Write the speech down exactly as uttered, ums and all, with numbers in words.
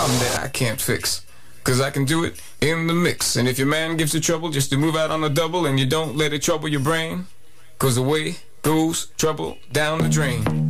problem that I can't fix. Cause I can do it in the mix. And if your man gives you trouble just to move out on the double and you don't let it trouble your brain, cause away goes trouble down the drain.